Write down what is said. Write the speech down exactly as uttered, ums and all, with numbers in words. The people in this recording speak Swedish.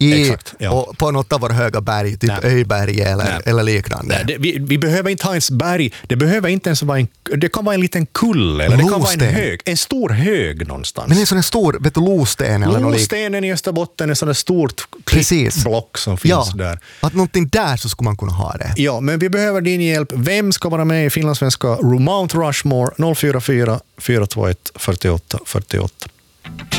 i, exakt, ja. och på något av våra höga berg, typ Nej. Öjberg eller, eller liknande. Nej, det, vi, vi behöver inte ha ens berg, det behöver inte ens vara en, det kan vara en liten kulle, eller det kan vara en hög, en stor hög någonstans. Men en sån här stor, vet du, Losten eller något. Lostenen i Österbotten är sådant stort Precis. klippblock som finns Ja, där. att någonting där så skulle man kunna ha det. Ja, men vi behöver din hjälp. Vem ska vara med i finlandssvenska Mount Rushmore? noll fyra fyra, fyra två ett, fyrtioåtta fyrtioåtta.